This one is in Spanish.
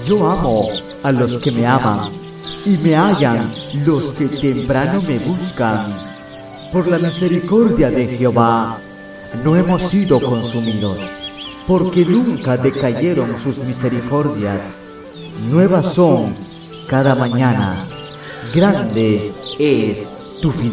yo amo a los que me aman, y me hallan los que temprano me buscan. Por la misericordia de Jehová, no hemos sido consumidos, porque nunca decayeron sus misericordias. Nuevas son cada mañana, grande es tu fidelidad.